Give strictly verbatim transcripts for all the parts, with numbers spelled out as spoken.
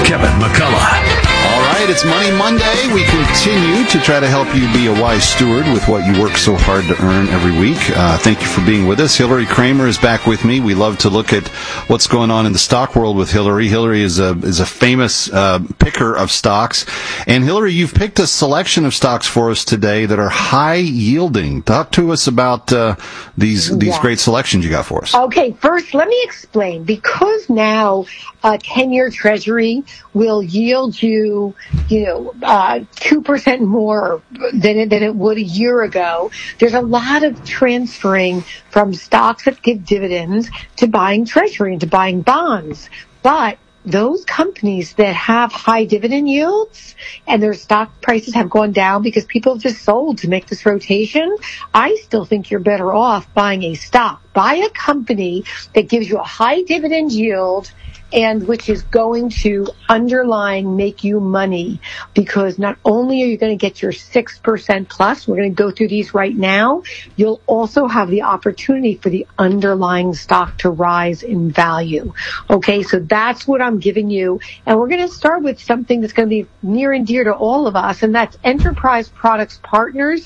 Kevin McCullough. All right, it's Money Monday. We continue to try to help you be a wise steward with what you work so hard to earn every week. Uh, thank you for being with us. Hillary Kramer is back with me. We love to look at what's going on in the stock world with Hillary. Hillary is a is a famous uh, picker of stocks. And Hillary, you've picked a selection of stocks for us today that are high yielding. Talk to us about uh, these these yeah. great selections you got for us. Okay, first let me explain. Because now a ten-year Treasury will yield you, you know, uh, two percent more than it, than it would a year ago. There's a lot of transferring from stocks that give dividends to buying Treasury and to buying bonds. But those companies that have high dividend yields and their stock prices have gone down because people have just sold to make this rotation, I still think you're better off buying a stock. Buy a company that gives you a high dividend yield and which is going to underlying make you money, because not only are you going to get your six percent plus, we're going to go through these right now, you'll also have the opportunity for the underlying stock to rise in value. Okay, so that's what I'm giving you. And we're going to start with something that's going to be near and dear to all of us, and that's Enterprise Products Partners,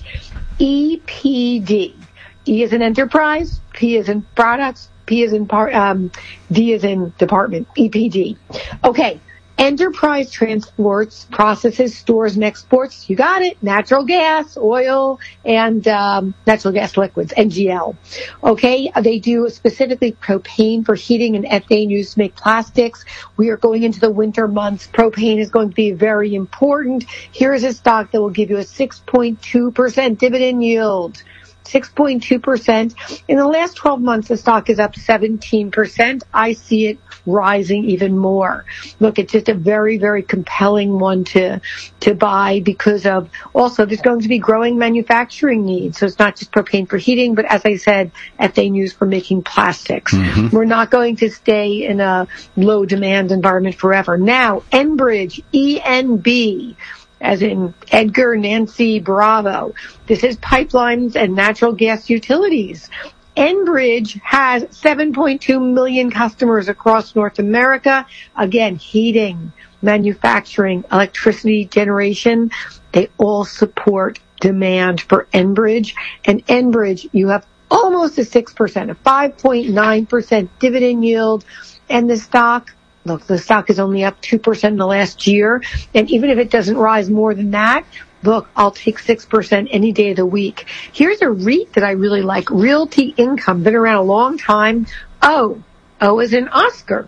E P D. E is in enterprise, P is in products, P is in part, um, D is in department, E P D. Okay, Enterprise transports, processes, stores, and exports. You got it. Natural gas, oil, and um, natural gas liquids, N G L. Okay, they do specifically propane for heating and ethane used to make plastics. We are going into the winter months. Propane is going to be very important. Here is a stock that will give you a six point two percent dividend yield. six point two percent. In the last twelve months, the stock is up seventeen percent. I see it rising even more. Look, it's just a very, very compelling one to to buy because of also there's going to be growing manufacturing needs. So it's not just propane for heating, but as I said, ethane used for making plastics. Mm-hmm. We're not going to stay in a low demand environment forever. Now, Enbridge, E N B, as in Edgar, Nancy, Bravo. This is pipelines and natural gas utilities. Enbridge has seven point two million customers across North America. Again, heating, manufacturing, electricity generation. They all support demand for Enbridge. And Enbridge, you have almost a six percent, a five point nine percent dividend yield. And the stock, look, the stock is only up two percent in the last year. And even if it doesn't rise more than that, look, I'll take six percent any day of the week. Here's a REIT that I really like, Realty Income, been around a long time. O, O is in Oscar.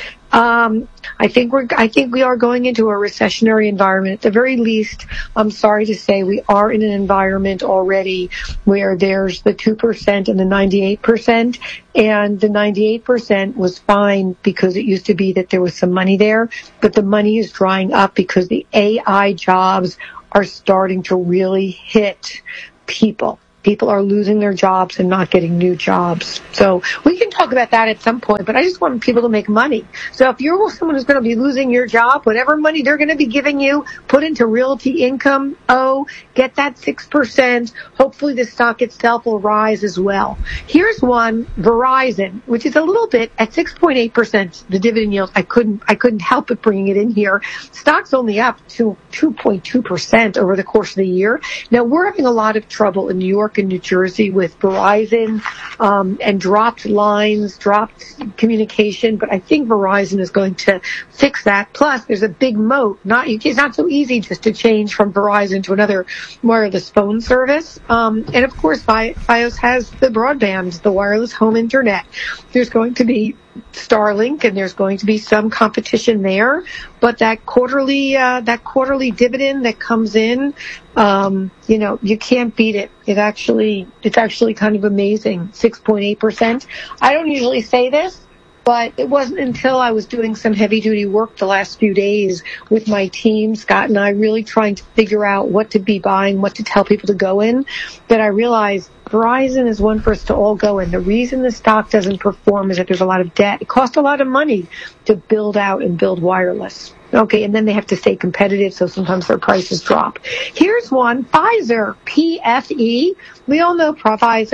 Um, I think we're, I think we are going into a recessionary environment. At the very least, I'm sorry to say we are in an environment already where there's the two percent and the ninety-eight percent. And the ninety-eight percent was fine because it used to be that there was some money there, but the money is drying up because the A I jobs are starting to really hit people. People are losing their jobs and not getting new jobs. So we can talk about that at some point, but I just want people to make money. So if you're someone who's going to be losing your job, whatever money they're going to be giving you, put into Realty Income. Oh, get that six percent. Hopefully the stock itself will rise as well. Here's one, Verizon, which is a little bit at six point eight percent, the dividend yield. I couldn't, I couldn't help but bringing it in here. Stock's only up to two point two percent over the course of the year. Now we're having a lot of trouble in New York and New Jersey with Verizon, um, and dropped lines, dropped communication, but I think Verizon is going to fix that. Plus, there's a big moat. Not, it's not so easy just to change from Verizon to another wireless phone service. Um, and of course, Fios has the broadband, the wireless home internet. There's going to be Starlink, and there's going to be some competition there, but that quarterly uh, that quarterly dividend that comes in, um, you know, you can't beat it. It actually it's actually kind of amazing. six point eight percent. I don't usually say this, but it wasn't until I was doing some heavy duty work the last few days with my team, Scott and I, really trying to figure out what to be buying, what to tell people to go in, that I realized Verizon is one for us to all go in. The reason the stock doesn't perform is that there's a lot of debt. It costs a lot of money to build out and build wireless. Okay, and then they have to stay competitive, so sometimes their prices drop. Here's one, Pfizer, P F E. We all know Pfizer.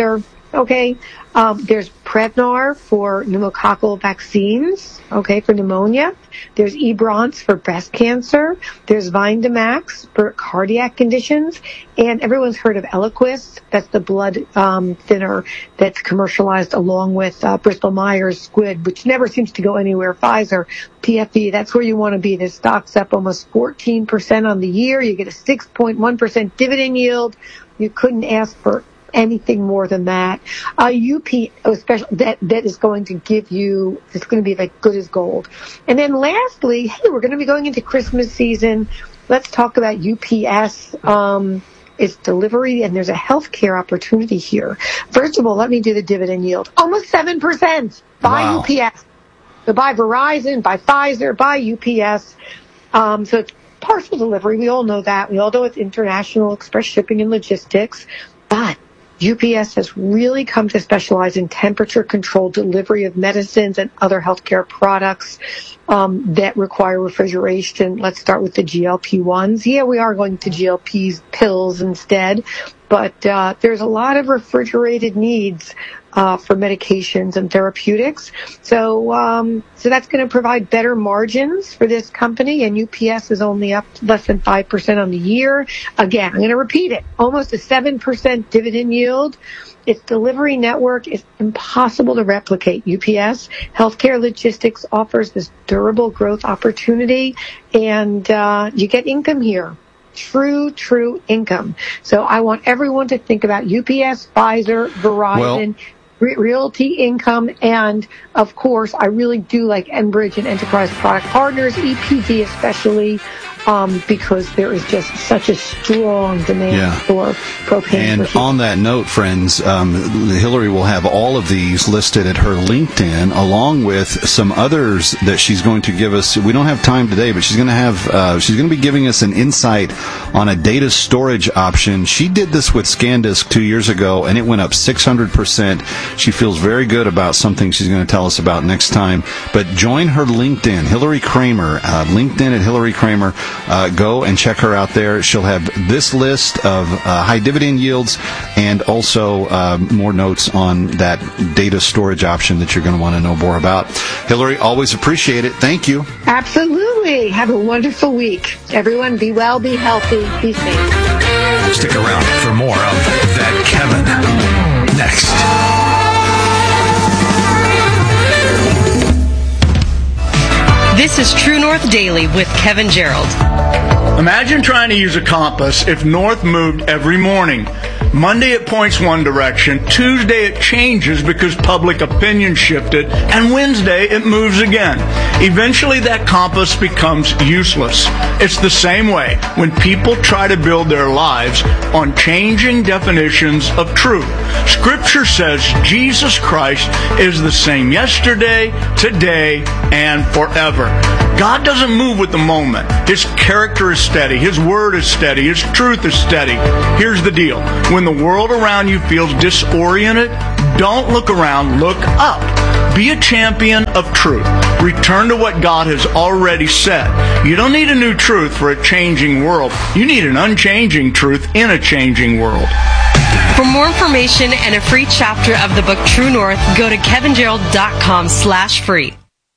Okay. Um, there's Prevnar for pneumococcal vaccines, okay, for pneumonia. There's Ebrance for breast cancer. There's Vindamax for cardiac conditions. And everyone's heard of Eliquis. That's the blood um, thinner that's commercialized along with uh, Bristol-Myers Squibb, which never seems to go anywhere. Pfizer, P F E, that's where you want to be. This stock's up almost fourteen percent on the year. You get a six point one percent dividend yield. You couldn't ask for anything more than that. Uh, U P, especially that, that is going to give you, it's going to be like good as gold. And then lastly, hey, we're going to be going into Christmas season. Let's talk about U P S. Um, it's delivery, and there's a healthcare opportunity here. First of all, let me do the dividend yield. Almost seven percent. Buy wow. U P S. So buy Verizon, buy Pfizer, buy U P S. Um, so it's parcel delivery. We all know that. We all know it's international express shipping and logistics. But U P S has really come to specialize in temperature-controlled delivery of medicines and other healthcare products um, that require refrigeration. Let's start with the G L P ones. Yeah, we are going to G L P pills instead, but uh, there's a lot of refrigerated needs uh, for medications and therapeutics. So, um, so that's going to provide better margins for this company, and U P S is only up less than five percent on the year. Again, I'm going to repeat it. Almost a seven percent dividend yield. Its delivery network is impossible to replicate. U P S Healthcare Logistics offers this durable growth opportunity, and uh, you get income here. True, true income. So I want everyone to think about U P S, Pfizer, Verizon, well, Re- Realty Income, and, of course, I really do like Enbridge and Enterprise Product Partners, E P D especially, um, because there is just such a strong demand yeah. for propane. And for on that note, friends, um, Hillary will have all of these listed at her LinkedIn, along with some others that she's going to give us. We don't have time today, but she's going to have uh, she's going to be giving us an insight on a data storage option. She did this with SanDisk two years ago, and it went up six hundred percent. She feels very good about something she's going to tell us about next time. But join her LinkedIn, Hillary Kramer, uh, LinkedIn at Hillary Kramer. Uh, go and check her out there. She'll have this list of uh, high dividend yields and also uh, more notes on that data storage option that you're going to want to know more about. Hillary, always appreciate it. Thank you. Absolutely. Have a wonderful week. Everyone, be well, be healthy, be safe. Stick around for more of That Kevin next. This is True North Daily with Kevin Gerald. Imagine trying to use a compass if north moved every morning. Monday it points one direction, Tuesday it changes because public opinion shifted, and Wednesday it moves again. Eventually that compass becomes useless. It's the same way when people try to build their lives on changing definitions of truth. Scripture says Jesus Christ is the same yesterday, today, and forever. God doesn't move with the moment. His character is steady. His word is steady. His truth is steady. Here's the deal. When the world around you feels disoriented, don't look around, look up. Be a champion of truth. Return to what God has already said. You don't need a new truth for a changing world. You need an unchanging truth in a changing world. For more information and a free chapter of the book True North, go to kevingerald.com slash free.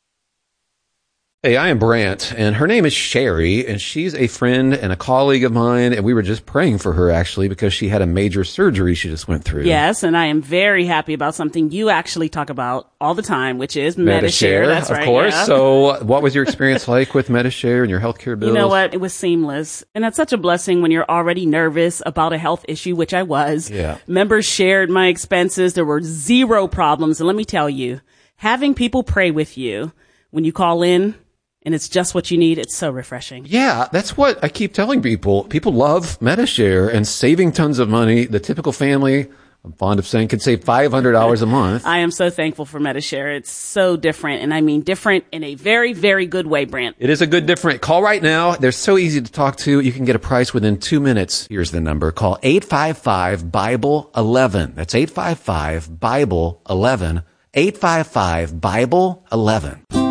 Hey, I am Brant, and her name is Sherry, and she's a friend and a colleague of mine, and we were just praying for her, actually, because she had a major surgery she just went through. Yes, and I am very happy about something you actually talk about all the time, which is Medi-Share. Medi-Share, That's right, of course. Yeah. So what was your experience like with Medi-Share and your healthcare bills? You know what? It was seamless. And that's such a blessing when you're already nervous about a health issue, which I was. Yeah. Members shared my expenses. There were zero problems. And let me tell you, having people pray with you when you call in, and it's just what you need, it's so refreshing. Yeah, that's what I keep telling people. People love Medi-Share and saving tons of money. The typical family, I'm fond of saying, can save five hundred dollars a month. I am so thankful for Medi-Share. It's so different, and I mean different in a very, very good way, Brant. It is a good different. Call right now. They're so easy to talk to. You can get a price within two minutes. Here's the number. Call eight five five, Bible eleven. That's eight five five, Bible eleven. eight five five, Bible eleven.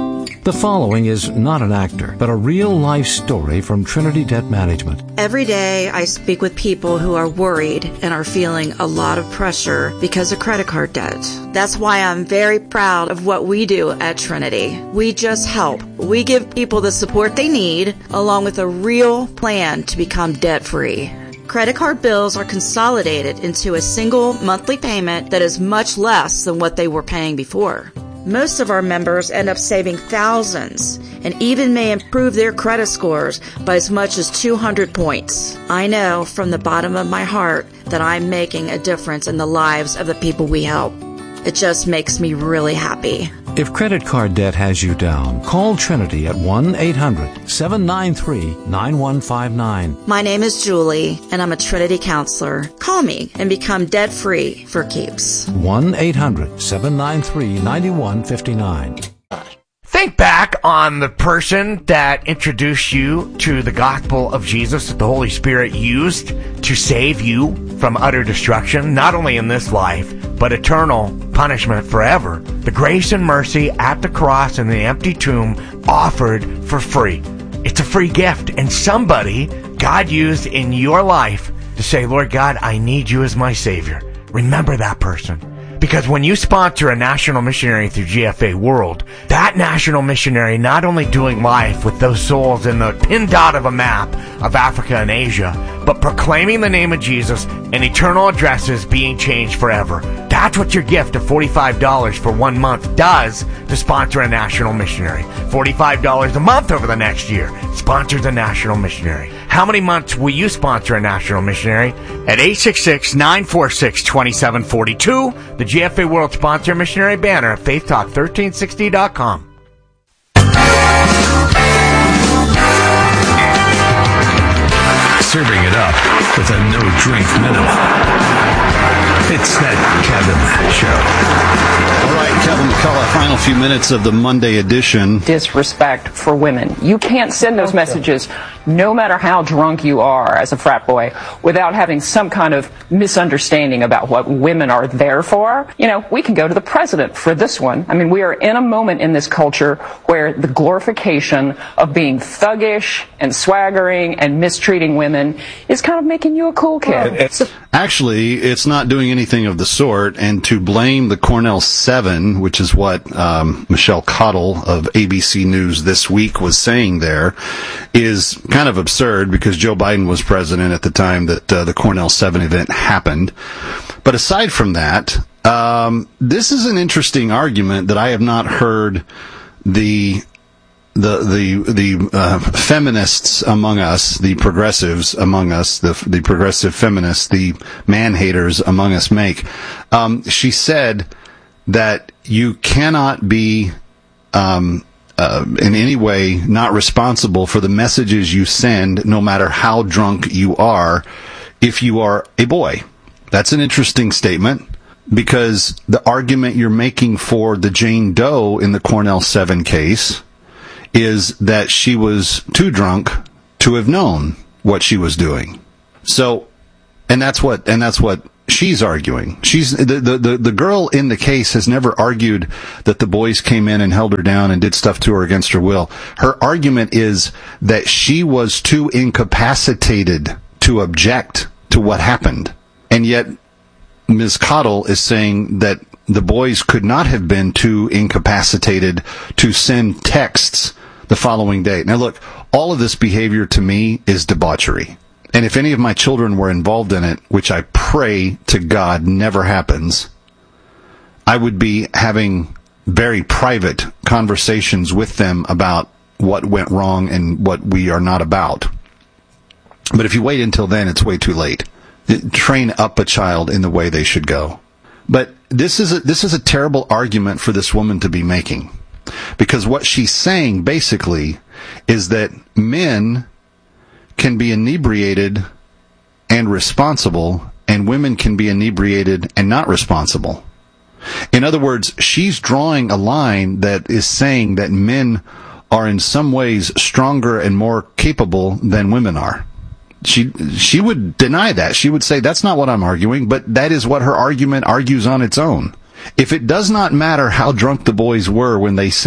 The following is not an actor, but a real-life story from Trinity Debt Management. Every day I speak with people who are worried and are feeling a lot of pressure because of credit card debt. That's why I'm very proud of what we do at Trinity. We just help. We give people the support they need, along with a real plan to become debt-free. Credit card bills are consolidated into a single monthly payment that is much less than what they were paying before. Most of our members end up saving thousands and even may improve their credit scores by as much as two hundred points. I know from the bottom of my heart that I'm making a difference in the lives of the people we help. It just makes me really happy. If credit card debt has you down, call Trinity at one eight hundred seven nine three nine one five nine. My name is Julie, and I'm a Trinity counselor. Call me and become debt-free for keeps. one eight hundred seven nine three nine one five nine. Think back on the person that introduced you to the gospel of Jesus that the Holy Spirit used to save you from utter destruction, not only in this life, but eternal punishment forever. The grace and mercy at the cross and the empty tomb offered for free. It's a free gift, and somebody God used in your life to say, Lord God, I need you as my Savior. Remember that person. Because when you sponsor a national missionary through G F A World, that national missionary not only doing life with those souls in the pin dot of a map of Africa and Asia, but proclaiming the name of Jesus and eternal addresses being changed forever. That's what your gift of forty-five dollars for one month does to sponsor a national missionary. forty-five dollars a month over the next year sponsors a national missionary. How many months will you sponsor a national missionary? At eight six six, nine four six, two seven four two, the G F A World Sponsor Missionary banner at faith talk thirteen sixty dot com. Serving it up with a no-drink minimum. It's that Kevin Show. All right, Kevin McCullough, final few minutes of the Monday edition. Disrespect for women. You can't send those messages, no matter how drunk you are as a frat boy, without having some kind of misunderstanding about what women are there for. You know, we can go to the president for this one. I mean, we are in a moment in this culture where the glorification of being thuggish and swaggering and mistreating women is kind of making you a cool kid. So- Actually, it's not doing anything of the sort, and to blame the Cornell seven, which is what um, Michelle Cottle of A B C News this week was saying there, is kind of absurd because Joe Biden was president at the time that uh, the Cornell seven event happened. But aside from that, um, this is an interesting argument that I have not heard the the the the uh, feminists among us, the progressives among us, the the progressive feminists, the man haters among us make. Um, she said that you cannot be um, uh, in any way not responsible for the messages you send, no matter how drunk you are, if you are a boy. That's an interesting statement, because the argument you're making for the Jane Doe in the Cornell seven case is that she was too drunk to have known what she was doing. So, and that's what, and that's what she's arguing. She's, the, the, the, the girl in the case has never argued that the boys came in and held her down and did stuff to her against her will. Her argument is that she was too incapacitated to object to what happened. And yet, Miz Cottle is saying that the boys could not have been too incapacitated to send texts the following day. Now look, all of this behavior to me is debauchery. And if any of my children were involved in it, which I pray to God never happens, I would be having very private conversations with them about what went wrong and what we are not about. But if you wait until then, it's way too late. Train up a child in the way they should go. But this is a, this is a terrible argument for this woman to be making, because what she's saying basically is that men can be inebriated and responsible, and women can be inebriated and not responsible. In other words, she's drawing a line that is saying that men are in some ways stronger and more capable than women are. She she would deny that. She would say, that's not what I'm arguing, but that is what her argument argues on its own. If it does not matter how drunk the boys were when they sent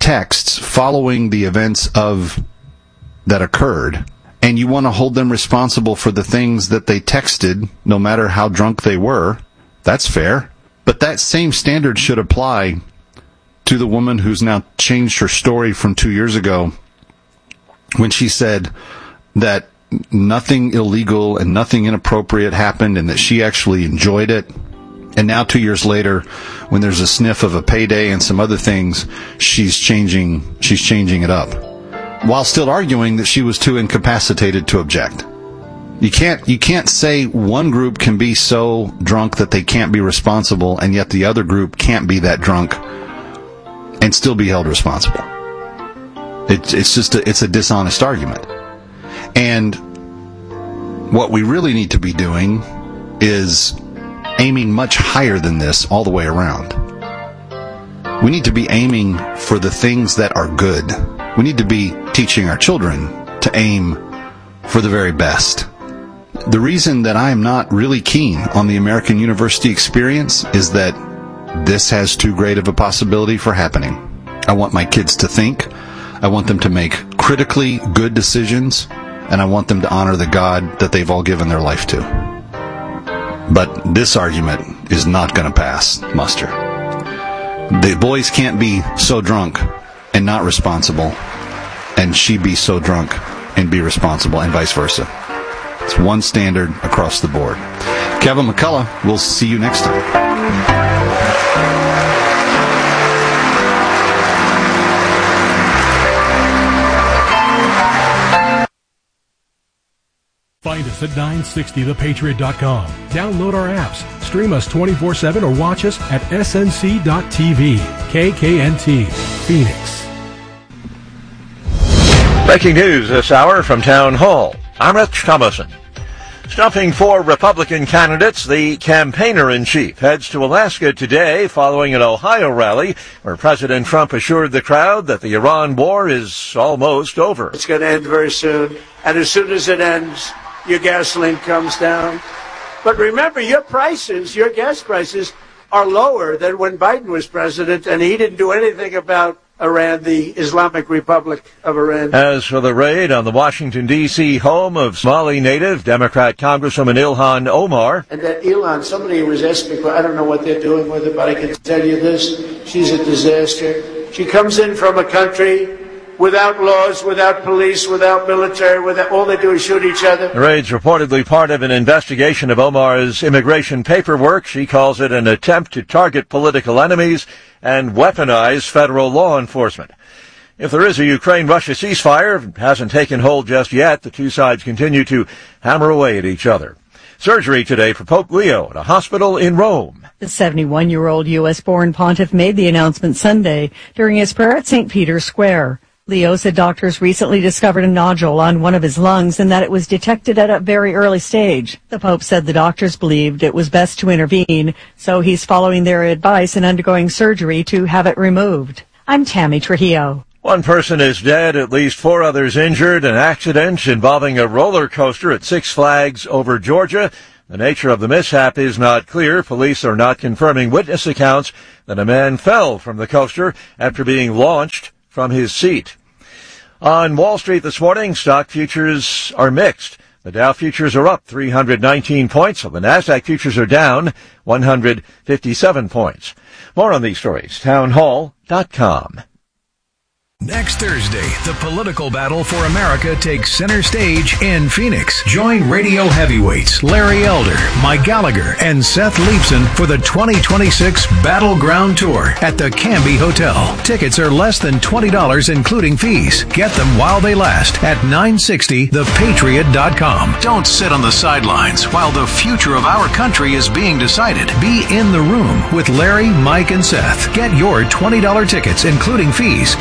texts following the events of that occurred, and you want to hold them responsible for the things that they texted, no matter how drunk they were, that's fair. But that same standard should apply to the woman who's now changed her story from two years ago when she said that nothing illegal and nothing inappropriate happened and that she actually enjoyed it. And now two years later, when there's a sniff of a payday and some other things, she's changing, she's changing it up, while still arguing that she was too incapacitated to object. You can't, you can't say one group can be so drunk that they can't be responsible, and yet the other group can't be that drunk and still be held responsible. It's, it's just a, it's a dishonest argument. And what we really need to be doing is aiming much higher than this all the way around. We need to be aiming for the things that are good. We need to be teaching our children to aim for the very best. The reason that I am not really keen on the American university experience is that this has too great of a possibility for happening. I want my kids to think. I want them to make critically good decisions, and I want them to honor the God that they've all given their life to. But this argument is not going to pass muster. The boys can't be so drunk and not responsible, and she be so drunk and be responsible, and vice versa. It's one standard across the board. Kevin McCullough, we'll see you next time. Find us at nine sixty the patriot dot com. Download our apps, stream us twenty-four seven, or watch us at S N C dot T V. K K N T, Phoenix. Breaking news this hour from Town Hall. I'm Rich Thomason. Stumping for Republican candidates, the campaigner-in-chief heads to Alaska today following an Ohio rally where President Trump assured the crowd that the Iran war is almost over. It's going to end very soon, and as soon as it ends, your gasoline comes down. But remember, your prices, your gas prices, are lower than when Biden was president, and he didn't do anything about Iran, the Islamic Republic of Iran. As for the raid on the Washington, D C home of Somali native Democrat Congresswoman Ilhan Omar. And that Ilhan, somebody was asking me, I don't know what they're doing with her, but I can tell you this, she's a disaster. She comes in from a country without laws, without police, without military, without, all they do is shoot each other. The raid's reportedly part of an investigation of Omar's immigration paperwork. She calls it an attempt to target political enemies and weaponize federal law enforcement. If there is a Ukraine-Russia ceasefire, it hasn't taken hold just yet. The two sides continue to hammer away at each other. Surgery today for Pope Leo at a hospital in Rome. The seventy-one-year-old U S-born pontiff made the announcement Sunday during his prayer at Saint Peter's Square. Leo said doctors recently discovered a nodule on one of his lungs and that it was detected at a very early stage. The Pope said the doctors believed it was best to intervene, so he's following their advice and undergoing surgery to have it removed. I'm Tammy Trujillo. One person is dead, at least four others injured. An accident involving a roller coaster at Six Flags over Georgia. The nature of the mishap is not clear. Police are not confirming witness accounts that a man fell from the coaster after being launched from his seat. On Wall Street this morning, stock futures are mixed. The Dow futures are up three hundred nineteen points, so the Nasdaq futures are down one hundred fifty-seven points. More on these stories, town hall dot com. Next Thursday, the political battle for America takes center stage in Phoenix. Join radio heavyweights Larry Elder, Mike Gallagher, and Seth Leibson for the twenty twenty-six Battleground Tour at the Canby Hotel. Tickets are less than twenty dollars including fees. Get them while they last at nine sixty the patriot dot com. Don't sit on the sidelines while the future of our country is being decided. Be in the room with Larry, Mike, and Seth. Get your twenty dollars tickets including fees at nine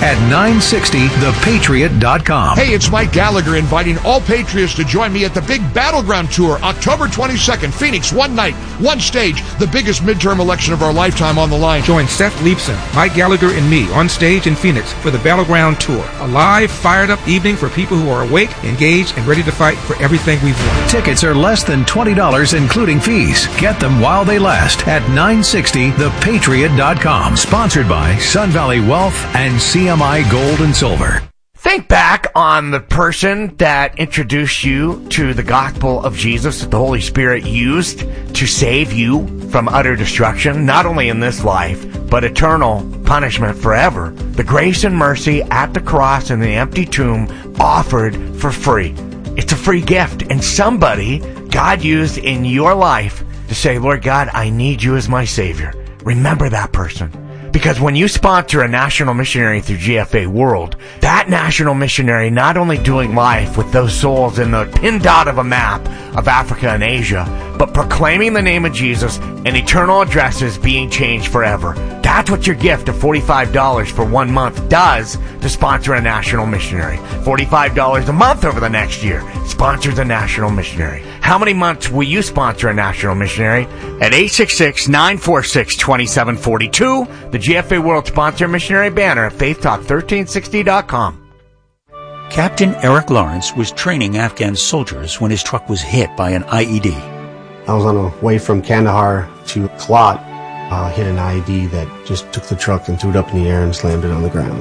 nine sixty the patriot dot com. Hey, it's Mike Gallagher inviting all Patriots to join me at the big Battleground Tour, October twenty-second, Phoenix, one night, one stage, the biggest midterm election of our lifetime on the line. Join Seth Leipson, Mike Gallagher, and me on stage in Phoenix for the Battleground Tour, a live, fired-up evening for people who are awake, engaged, and ready to fight for everything we've won. Tickets are less than twenty dollars including fees. Get them while they last at nine sixty the patriot dot com. Sponsored by Sun Valley Wealth and C M I Gold and Silver. Think back on the person that introduced you to the gospel of Jesus that the Holy Spirit used to save you from utter destruction, not only in this life, but eternal punishment forever. The grace and mercy at the cross and the empty tomb offered for free. It's a free gift, and somebody God used in your life to say, Lord God, I need you as my Savior. Remember that person. Because when you sponsor a national missionary through G F A World, that national missionary not only doing life with those souls in the pin dot of a map of Africa and Asia, but proclaiming the name of Jesus and eternal addresses being changed forever. That's what your gift of forty-five dollars for one month does to sponsor a national missionary. forty-five dollars a month over the next year sponsors a national missionary. How many months will you sponsor a national missionary? At eight six six, nine four six, two seven four two, the G F A World Sponsor Missionary banner at faith talk thirteen sixty dot com. Captain Eric Lawrence was training Afghan soldiers when his truck was hit by an I E D. I was on the way from Kandahar to Kalat, uh, hit an I E D that just took the truck and threw it up in the air and slammed it on the ground.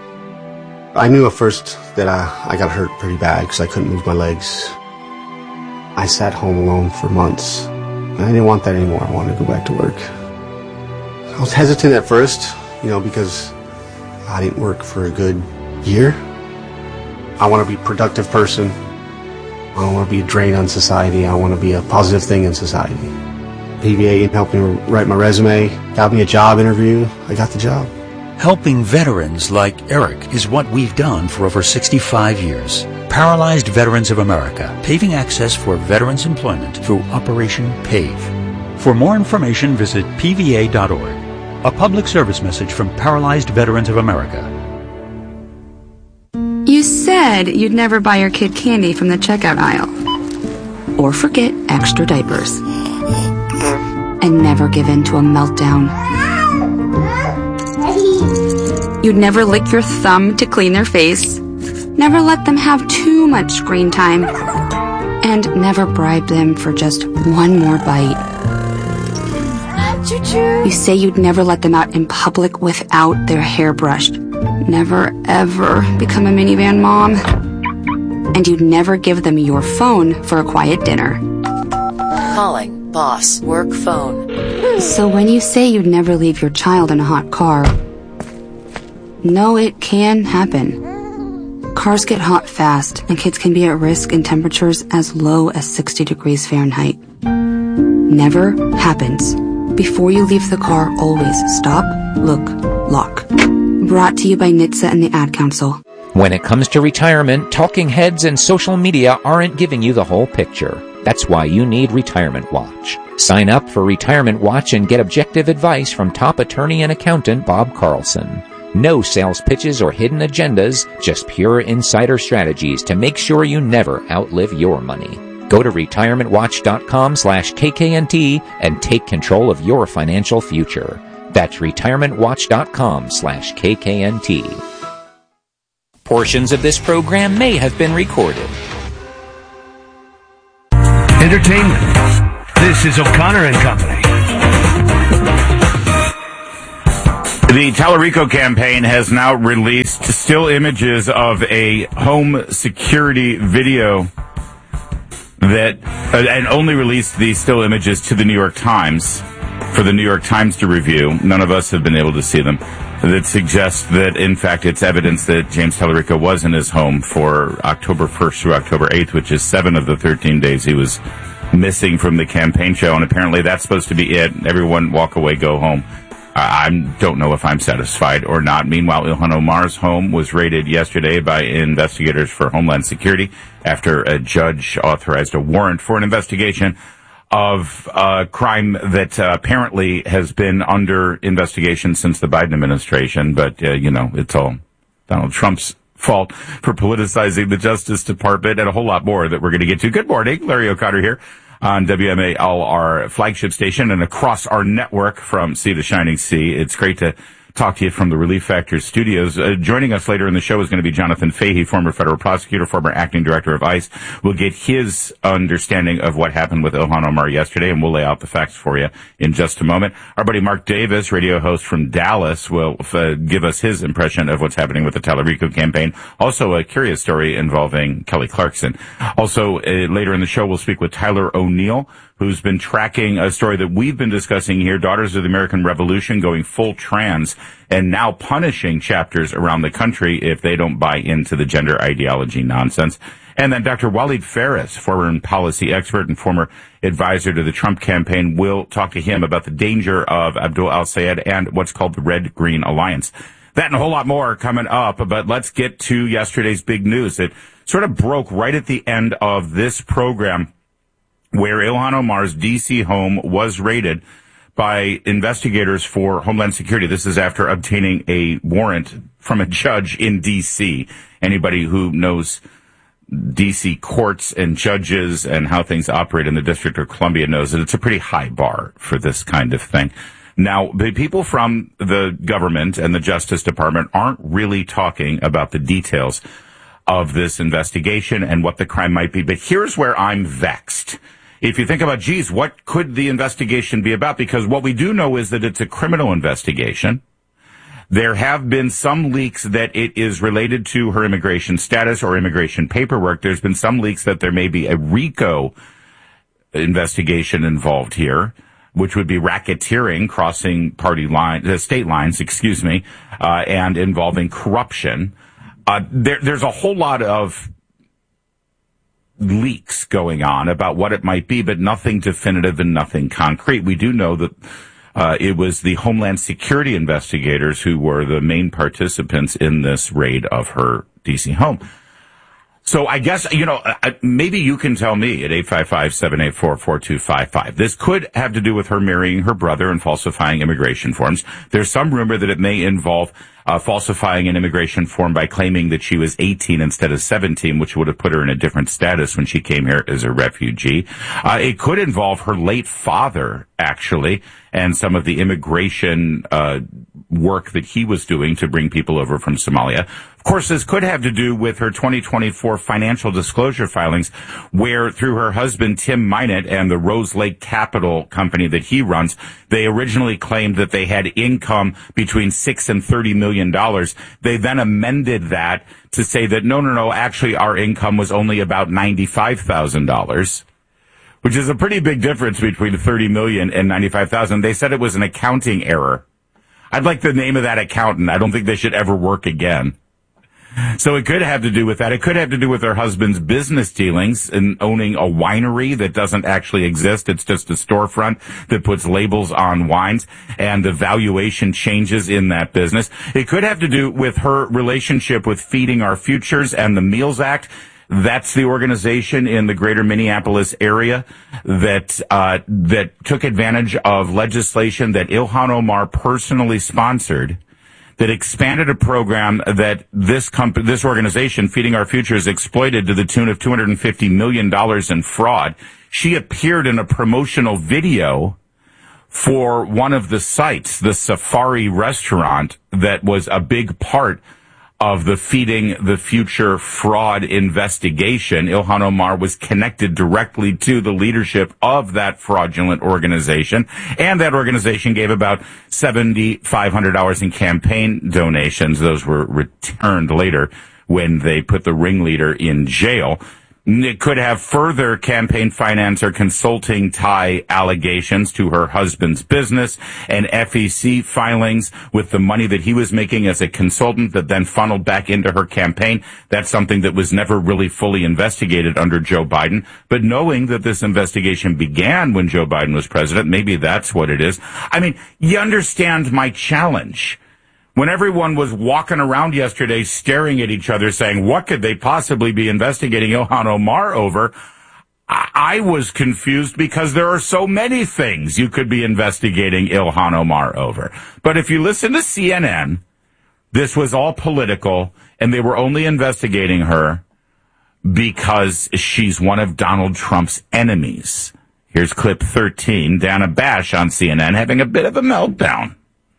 I knew at first that I, I got hurt pretty bad because I couldn't move my legs. I sat home alone for months. And I didn't want that anymore. I wanted to go back to work. I was hesitant at first, you know, because I didn't work for a good year. I want to be a productive person. I don't want to be a drain on society. I want to be a positive thing in society. P V A helped me write my resume, got me a job interview. I got the job. Helping veterans like Eric is what we've done for over sixty-five years. Paralyzed Veterans of America, paving access for veterans' employment through Operation PAVE. For more information, visit P V A dot org. A public service message from Paralyzed Veterans of America. You said you'd never buy your kid candy from the checkout aisle. Or forget extra diapers. And never give in to a meltdown. You'd never lick your thumb to clean their face. Never let them have too much screen time. And never bribe them for just one more bite. You say you'd never let them out in public without their hair brushed. Never, ever become a minivan mom. And you'd never give them your phone for a quiet dinner. Calling boss work phone. So when you say you'd never leave your child in a hot car, no, it can happen. Cars get hot fast, and kids can be at risk in temperatures as low as sixty degrees Fahrenheit. Never happens. Before you leave the car, always stop, look, lock. Brought to you by N H T S A and the Ad Council. When it comes to retirement, talking heads and social media aren't giving you the whole picture. That's why you need Retirement Watch. Sign up for Retirement Watch and get objective advice from top attorney and accountant Bob Carlson. No sales pitches or hidden agendas, just pure insider strategies to make sure you never outlive your money. Go to retirement watch dot com slash K K N T and take control of your financial future. That's retirement watch dot com slash K K N T. Portions of this program may have been recorded. Entertainment. This is O'Connor and Company. The Tallarico campaign has now released still images of a home security video that, uh, and only released these still images to the New York Times for the New York Times to review. None of us have been able to see them. That suggests that, in fact, it's evidence that James Tallarico was in his home for October first through October eighth, which is seven of the thirteen days he was missing from the campaign show. And apparently that's supposed to be it. Everyone walk away, go home. I don't know if I'm satisfied or not. Meanwhile, Ilhan Omar's home was raided yesterday by investigators for Homeland Security after a judge authorized a warrant for an investigation of a crime that uh, apparently has been under investigation since the Biden administration. But, uh, you know, it's all Donald Trump's fault for politicizing the Justice Department, and a whole lot more that we're going to get to. Good morning. Larry O'Connor here on W M A L, our flagship station, and across our network from Sea to Shining Sea. It's great to talk to you from the Relief Factor studios. Uh, joining us later in the show is going to be Jonathan Fahey, former federal prosecutor, former acting director of ICE. We'll get his understanding of what happened with Ilhan Omar yesterday, and we'll lay out the facts for you in just a moment. Our buddy Mark Davis, radio host from Dallas, will uh, give us his impression of what's happening with the Tallarico campaign. Also, a curious story involving Kelly Clarkson. Also, uh, later in the show, we'll speak with Tyler O'Neill, who's been tracking a story that we've been discussing here, Daughters of the American Revolution going full trans and now punishing chapters around the country if they don't buy into the gender ideology nonsense. And then Doctor Waleed Phares, foreign policy expert and former advisor to the Trump campaign, will talk to him about the danger of Abdul al-Sayed and what's called the Red-Green Alliance. That and a whole lot more coming up, but let's get to yesterday's big news. It sort of broke right at the end of this program, where Ilhan Omar's D C home was raided by investigators for Homeland Security. This is after obtaining a warrant from a judge in D C. Anybody who knows D C courts and judges and how things operate in the District of Columbia knows that it's a pretty high bar for this kind of thing. Now, the people from the government and the Justice Department aren't really talking about the details of this investigation and what the crime might be, but here's where I'm vexed. If you think about, geez, what could the investigation be about? Because what we do know is that it's a criminal investigation. There have been some leaks that it is related to her immigration status or immigration paperwork. There's been some leaks that there may be a RICO investigation involved here, which would be racketeering, crossing party lines, uh, state lines, excuse me, uh, and involving corruption. Uh, there, there's a whole lot of leaks going on about what it might be, but nothing definitive and nothing concrete. We do know that uh, it was the Homeland Security investigators who were the main participants in this raid of her D C home. So I guess, you know, maybe you can tell me at eight five five, seven eight four, four two five five. This could have to do with her marrying her brother and falsifying immigration forms. There's some rumor that it may involve uh, falsifying an immigration form by claiming that she was eighteen instead of seventeen, which would have put her in a different status when she came here as a refugee. Uh, it could involve her late father, actually, and some of the immigration uh work that he was doing to bring people over from Somalia. Of course, this could have to do with her twenty twenty-four financial disclosure filings, where through her husband, Tim Minot, and the Rose Lake Capital company that he runs, they originally claimed that they had income between six and thirty million dollars. They then amended that to say that, no, no, no, actually our income was only about ninety-five thousand dollars. Which is a pretty big difference between thirty million dollars and ninety-five thousand dollars. They said it was an accounting error. I'd like the name of that accountant. I don't think they should ever work again. So it could have to do with that. It could have to do with her husband's business dealings and owning a winery that doesn't actually exist. It's just a storefront that puts labels on wines, and the valuation changes in that business. It could have to do with her relationship with Feeding Our Futures and the Meals Act. That's the organization in the greater Minneapolis area that uh that took advantage of legislation that Ilhan Omar personally sponsored, that expanded a program that this company, this organization, Feeding Our Futures, exploited to the tune of two hundred fifty million dollars in fraud. She appeared in a promotional video for one of the sites, the Safari restaurant, that was a big part of the Feeding the Future fraud investigation. Ilhan Omar was connected directly to the leadership of that fraudulent organization, and that organization gave about seven thousand five hundred dollars in campaign donations. Those were returned later when they put the ringleader in jail. It could have further campaign finance or consulting tie allegations to her husband's business and F E C filings with the money that he was making as a consultant that then funneled back into her campaign. That's something that was never really fully investigated under Joe Biden. But knowing that this investigation began when Joe Biden was president, maybe that's what it is. I mean, you understand my challenge. When everyone was walking around yesterday staring at each other saying, what could they possibly be investigating Ilhan Omar over? I, I was confused because there are so many things you could be investigating Ilhan Omar over. But if you listen to C N N, this was all political, and they were only investigating her because she's one of Donald Trump's enemies. Here's clip thirteen, Dana Bash on C N N having a bit of a meltdown.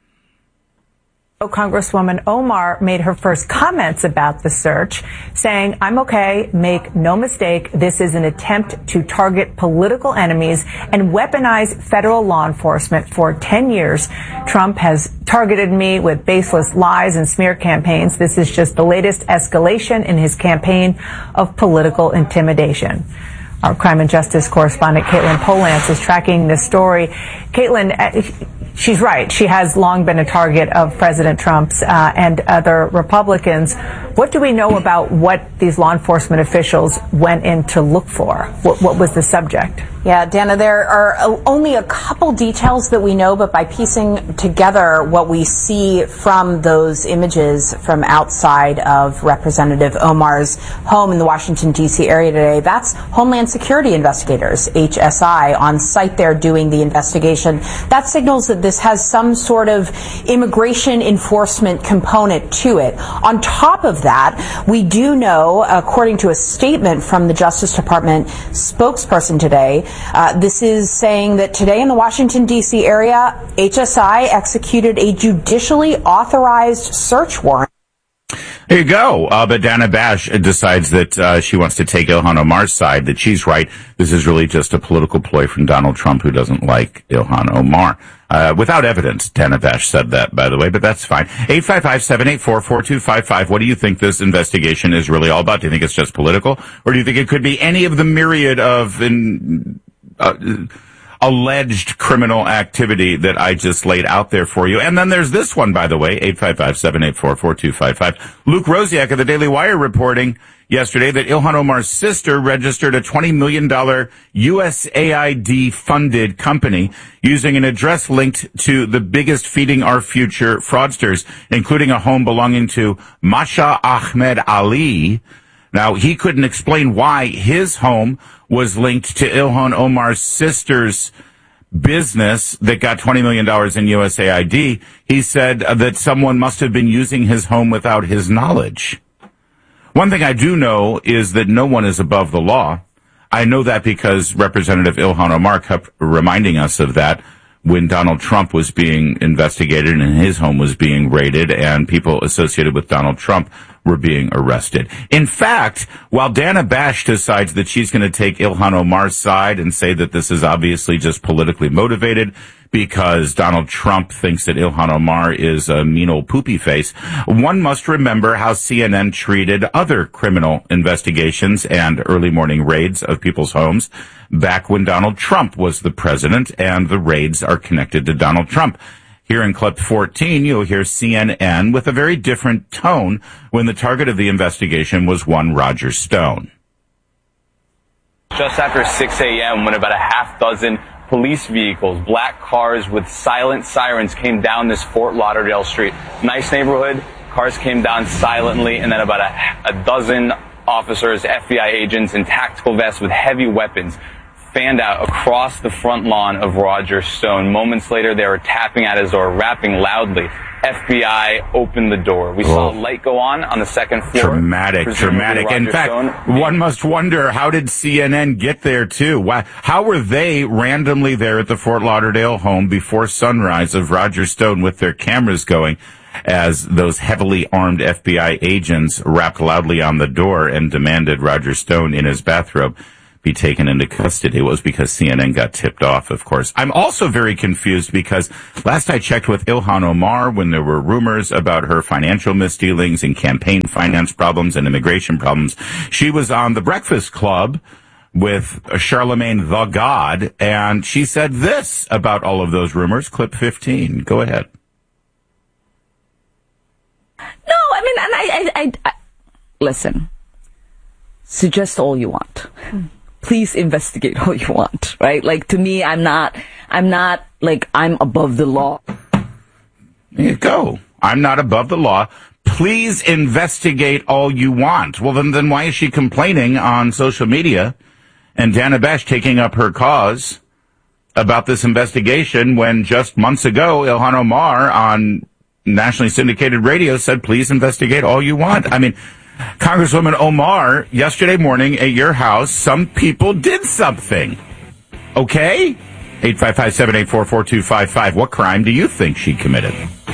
Congresswoman Omar made her first comments about the search, saying, I'm okay, make no mistake, this is an attempt to target political enemies and weaponize federal law enforcement. For ten years, Trump has targeted me with baseless lies and smear campaigns. This is just the latest escalation in his campaign of political intimidation. Our crime and justice correspondent, Caitlin Polance, is tracking this story. Caitlin, she's right. She has long been a target of President Trump's uh, and other Republicans. What do we know about what these law enforcement officials went in to look for? What, what was the subject? Yeah, Dana, there are only a couple details that we know, but by piecing together what we see from those images from outside of Representative Omar's home in the Washington, D C area today, that's Homeland Security investigators, H S I, on site there doing the investigation. That signals that this has some sort of immigration enforcement component to it. On top of that, we do know, according to a statement from the Justice Department spokesperson today, Uh, this is saying that today in the Washington, D C area, H S I executed a judicially authorized search warrant. There you go. Uh, but Dana Bash decides that uh, she wants to take Ilhan Omar's side, that she's right. This is really just a political ploy from Donald Trump, who doesn't like Ilhan Omar. Uh, without evidence, Dana Bash said that, by the way, but that's fine. eight five five, seven eight four, four two five five. What do you think this investigation is really all about? Do you think it's just political? Or do you think it could be any of the myriad of in, uh, alleged criminal activity that I just laid out there for you? And then there's this one, by the way, eight five five, seven eight four, four two five five. Luke Rosiak of the Daily Wire reporting yesterday that Ilhan Omar's sister registered a twenty million dollars U S A I D-funded company using an address linked to the biggest Feeding Our Future fraudsters, including a home belonging to Masha Ahmed Ali. Now, he couldn't explain why his home was linked to Ilhan Omar's sister's business that got twenty million dollars in U S A I D. He said that someone must have been using his home without his knowledge. One thing I do know is that no one is above the law. I know that because Representative Ilhan Omar kept reminding us of that when Donald Trump was being investigated and his home was being raided and people associated with Donald Trump were being arrested. In fact, while Dana Bash decides that she's going to take Ilhan Omar's side and say that this is obviously just politically motivated because Donald Trump thinks that Ilhan Omar is a mean old poopy face, one must remember how C N N treated other criminal investigations and early morning raids of people's homes back when Donald Trump was the president, and the raids are connected to Donald Trump. Here in clip fourteen, you'll hear C N N with a very different tone when the target of the investigation was one Roger Stone. Just after six a.m., when about a half dozen police vehicles, black cars with silent sirens, came down this Fort Lauderdale street. Nice neighborhood. Cars came down silently, and then about a, a dozen officers, F B I agents in tactical vests with heavy weapons, fanned out across the front lawn of Roger Stone. Moments later, they were tapping at his door, rapping loudly. F B I opened the door. We saw a light go on on the second floor. Dramatic, dramatic. Roger In fact, Stone. one must wonder, how did C N N get there, too? Why, how were they randomly there at the Fort Lauderdale home before sunrise of Roger Stone with their cameras going as those heavily armed F B I agents rapped loudly on the door and demanded Roger Stone in his bathrobe be taken into custody? It was because C N N got tipped off, of course. I'm also very confused because last I checked with Ilhan Omar, when there were rumors about her financial misdealings and campaign finance problems and immigration problems, she was on The Breakfast Club with Charlemagne the God, and she said this about all of those rumors. Clip fifteen. Go ahead. No, I mean, and I, I, I, I listen, suggest all you want. Please investigate all you want, right? Like, to me, I'm not, I'm not, like, I'm above the law. There you go. I'm not above the law. Please investigate all you want. Well, then, then why is she complaining on social media and Dana Bash taking up her cause about this investigation when just months ago, Ilhan Omar on nationally syndicated radio said, please investigate all you want. I mean, Congresswoman Omar, yesterday morning at your house, some people did something. Okay? eight five five, seven eight four, four two five five. What crime do you think she committed?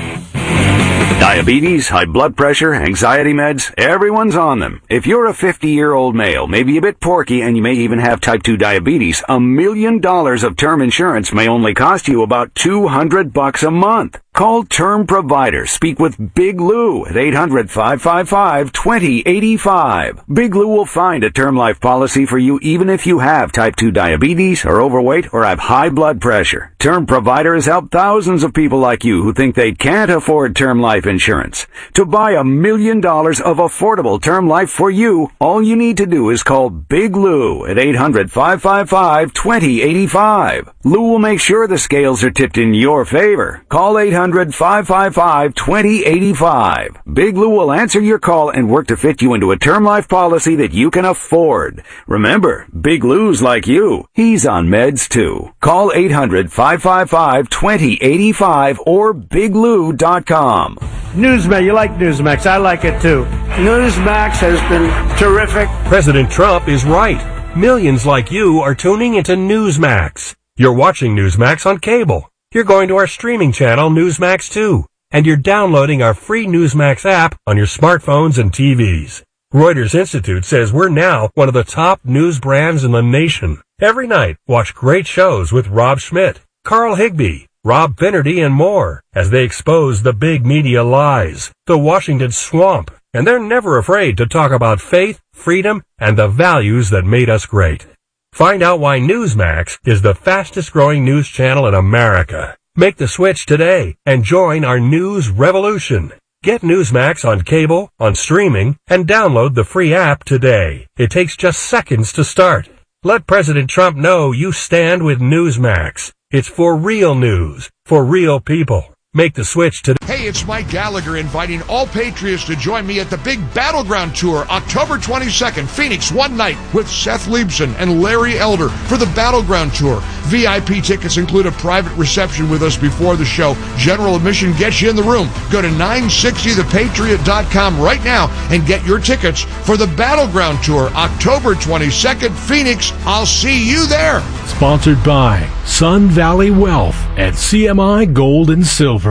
Diabetes, high blood pressure, anxiety meds, everyone's on them. If you're a fifty-year-old male, maybe a bit porky, and you may even have type two diabetes, a million dollars of term insurance may only cost you about two hundred bucks a month. Call Term Provider. Speak with Big Lou at eight hundred, five five five, two zero eight five. Big Lou will find a term life policy for you even if you have type two diabetes, are overweight, or have high blood pressure. Term Provider has helped thousands of people like you who think they can't afford term life insurance. To buy a million dollars of affordable term life for you, all you need to do is call Big Lou at eight hundred, five five five, two zero eight five. Lou will make sure the scales are tipped in your favor. Call eight hundred, five five five, two zero eight five. Big Lou will answer your call and work to fit you into a term life policy that you can afford. Remember, Big Lou's like you. He's on meds too. Call eight hundred, five five five, two zero eight five or big lou dot com. Newsmax, you like Newsmax. I like it too. Newsmax has been terrific. President Trump is right. Millions like you are tuning into Newsmax. You're watching Newsmax on cable. You're going to our streaming channel, Newsmax two, and you're downloading our free Newsmax app on your smartphones and T Vs. Reuters Institute says we're now one of the top news brands in the nation. Every night, watch great shows with Rob Schmidt, Carl Higbie, Rob Finnerty, and more as they expose the big media lies, the Washington swamp, and they're never afraid to talk about faith, freedom, and the values that made us great. Find out why Newsmax is the fastest growing news channel in America. Make the switch today and join our news revolution. Get Newsmax on cable, on streaming, and download the free app today. It takes just seconds to start. Let President Trump know you stand with Newsmax. It's for real news, for real people. Make the switch today. Hey, it's Mike Gallagher inviting all Patriots to join me at the big Battleground Tour, October twenty-second, Phoenix, one night with Seth Leibson and Larry Elder for the Battleground Tour. V I P tickets include a private reception with us before the show. General admission gets you in the room. Go to nine sixty the patriot dot com right now and get your tickets for the Battleground Tour, October twenty-second, Phoenix. I'll see you there. Sponsored by Sun Valley Wealth and C M I Gold and Silver.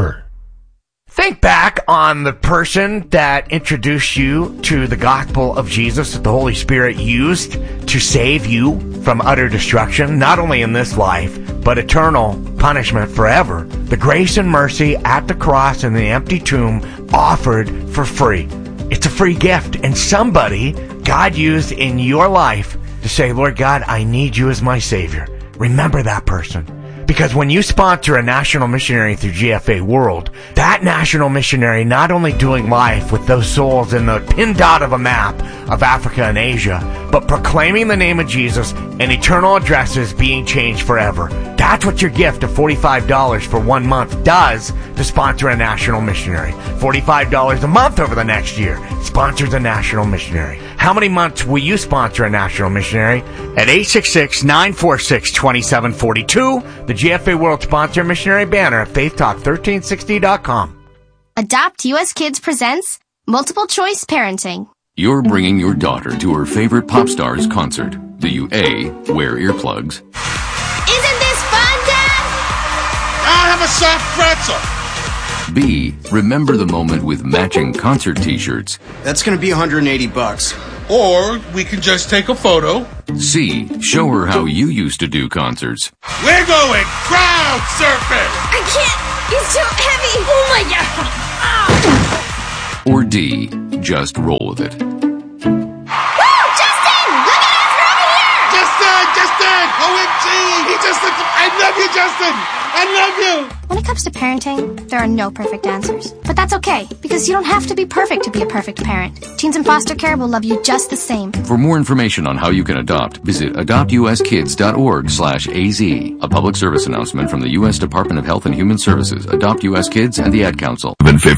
Think back on the person that introduced you to the gospel of Jesus that the Holy Spirit used to save you from utter destruction, not only in this life, but eternal punishment forever. The grace and mercy at the cross and the empty tomb offered for free. It's a free gift, and somebody God used in your life to say, Lord God, I need you as my Savior. Remember that person. Because when you sponsor a national missionary through G F A World, that national missionary not only doing life with those souls in the pin dot of a map of Africa and Asia, but proclaiming the name of Jesus and eternal addresses being changed forever. That's what your gift of forty-five dollars for one month does to sponsor a national missionary. forty-five dollars a month over the next year sponsors a national missionary. How many months will you sponsor a national missionary? At eight six six, nine four six, two seven four two, the G F A World Sponsor Missionary banner at faith talk thirteen sixty dot com. Adopt U S Kids presents Multiple Choice Parenting. You're bringing your daughter to her favorite pop star's concert. Do you A, wear earplugs? Isn't this fun, Dad? I'll have a soft pretzel. B, remember the moment with matching concert t-shirts. That's going to be one hundred eighty bucks. Or we can just take a photo. C, show her how you used to do concerts. We're going crowd surfing. I can't. It's too heavy. Oh, my God. Ah. Or D, just roll with it. Woo! Justin! Look at us. We're over here. Justin! Justin! O M G! He just looked... I love you, Justin! I love you! When it comes to parenting, there are no perfect answers. But that's okay, because you don't have to be perfect to be a perfect parent. Teens in foster care will love you just the same. For more information on how you can adopt, visit adopt u s kids dot org slash a z. A public service announcement from the U S Department of Health and Human Services, Adopt U S Kids, and the Ad Council.